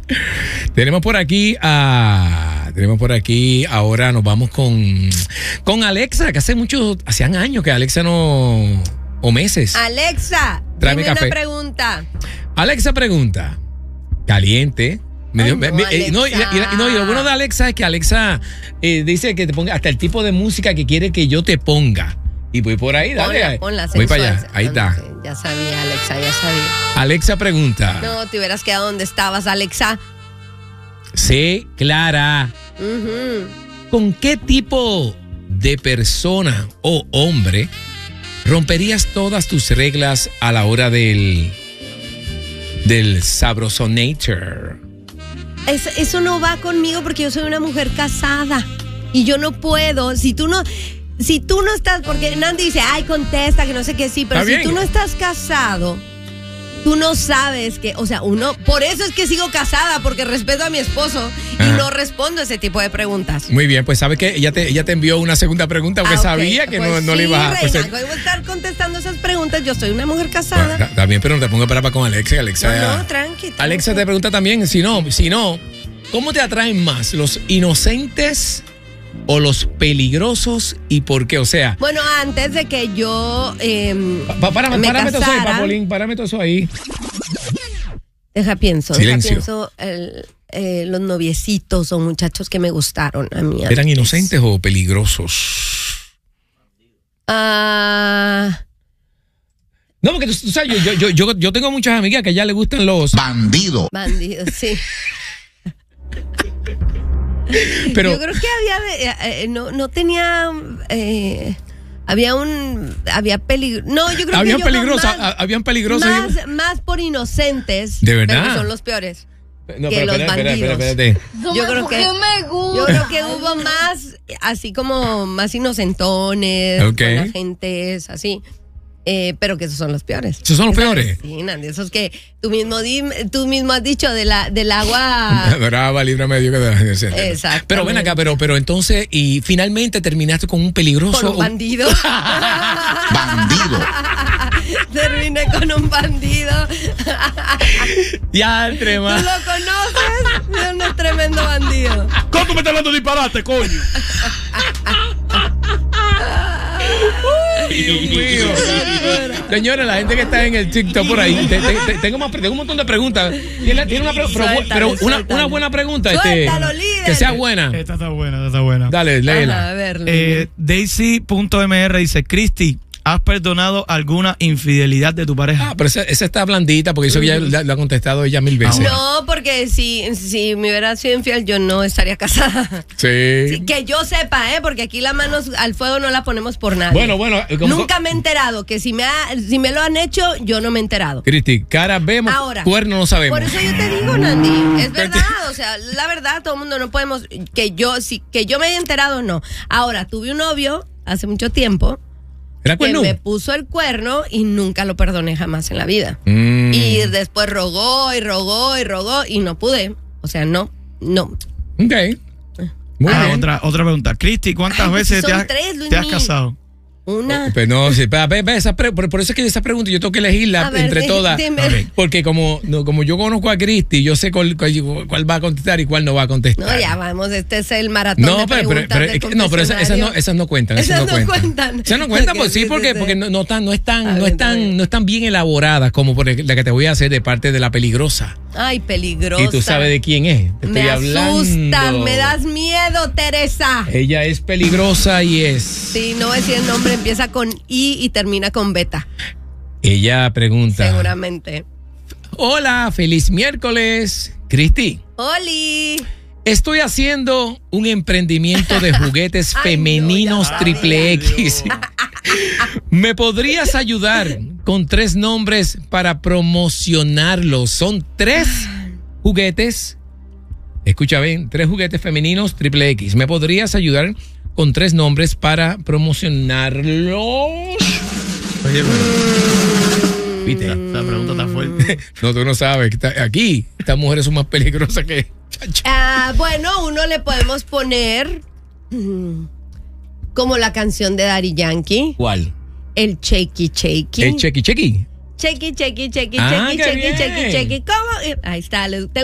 Tenemos por aquí ahora nos vamos con Alexa, que hacían años que Alexa no, o meses. Alexa, tráeme dime café. una pregunta. Alexa pregunta, caliente. Y lo bueno de Alexa es que Alexa dice que te ponga hasta el tipo de música que quiere que yo te ponga. Y voy por ahí, dale. Ponla voy para allá, ahí está. Ya sabía, Alexa, ya sabía. Alexa pregunta. No, te hubieras quedado donde estabas, Alexa. Sé clara. ¿Con qué tipo de persona o hombre romperías todas tus reglas a la hora del sabrosonator? Eso no va conmigo porque yo soy una mujer casada y yo no puedo. Si tú no estás, porque Nandy dice, ay, contesta, que no sé qué, sí, pero si tú no estás casado, tú no sabes que, o sea, por eso es que sigo casada, porque respeto a mi esposo y no respondo ese tipo de preguntas. Muy bien, pues sabes que ella te envió una segunda pregunta porque sabía que pues no le ibas a... Reina, voy a estar contestando esas preguntas, yo soy una mujer casada. Bueno, también, pero no te pongas para con Alexa. No, tranqui. Alexa te pregunta también, si no, ¿cómo te atraen más, los inocentes o los peligrosos y por qué? O sea... Bueno, antes de que yo párame todo eso ahí, Papolín, párame todo eso ahí. Silencio. Pienso los noviecitos o muchachos que me gustaron a mí. ¿Eran inocentes o peligrosos? No, porque tú sabes, yo tengo muchas amigas que a ella le gustan los... Bandidos, sí. Pero yo creo que no tenía... había peligro. No, yo creo habían que habían peligrosos. Más por inocentes. ¿De verdad? Pero son los peores. No, que los bandidos. Espérate. Yo creo que hubo más, así como más inocentones, buena gente, así. Pero que esos son los peores. ¿Esos son los peores? Sí, Nandy, esos que tú mismo has dicho del agua. Brava, líbrame de Dios. Exacto. Pero ven acá, pero entonces, y finalmente terminaste con un peligroso. Con un bandido. bandido. Terminé con un bandido. Ya, trema. ¿Tú lo conoces? Es un tremendo bandido. ¿Cómo tú me estás hablando de disparate, coño? Dios mío. Señora, la gente que está en el TikTok por ahí, tengo un montón de preguntas. Tiene una buena pregunta. Suéltalo, líder. Que sea buena. Esta está buena. Dale, léela. A ver, Daisy.mr dice, Cristi, ¿has perdonado alguna infidelidad de tu pareja? Pero esa está blandita porque eso ya lo ha contestado ella 1000 veces. No, porque si me hubiera sido infiel, yo no estaría casada. Sí. Que yo sepa, porque aquí las manos al fuego no la ponemos por nadie. Bueno. Nunca me he enterado, que si me lo han hecho, yo no me he enterado. Cristi, cara vemos, ahora, cuerno no sabemos. Por eso yo te digo, Nandy, es verdad, o sea, la verdad, todo el mundo no podemos, que yo me haya enterado, no. Ahora, tuve un novio hace mucho tiempo que me puso el cuerno y nunca lo perdoné jamás en la vida. Y después rogó y no pude. O sea, no. Ok. Muy bien. Otra pregunta. Cristi, ¿cuántas veces te has casado? Una. Pero no, por eso es que esa pregunta yo tengo que elegirla entre todas. Porque como yo conozco a Cristi, yo sé cuál va a contestar y cuál no va a contestar. No, ya vamos, este es el maratón de preguntas pero esas no cuentan. Esas no cuentan. Esas no cuentan, pues sí, porque no están bien elaboradas como por la que te voy a hacer de parte de la peligrosa. Ay, peligrosa. Y tú sabes de quién es. Me asustan, me das miedo, Teresa. Ella es peligrosa y es. Sí, no voy a decir el nombre, empieza con I y termina con beta. Ella pregunta. Seguramente. Hola, feliz miércoles. Cristi. Oli. Estoy haciendo un emprendimiento de juguetes femeninos triple X. ¿Me podrías ayudar con 3 nombres para promocionarlos? Son 3 juguetes. Escucha bien, 3 juguetes femeninos triple X. ¿Me podrías ayudar con 3 nombres para promocionarlos? Oye, ¿viste? Esta pregunta está fuerte. No, tú no sabes. Aquí, estas mujeres son más peligrosas que... Bueno, uno le podemos poner como la canción de Daddy Yankee. ¿Cuál? El Chequi Chequi. El Chequi Chequi. Chequi Chequi Chequi Ah, Chequi qué Chequi bien. Chequi Chequi. ¿Cómo? Ahí está.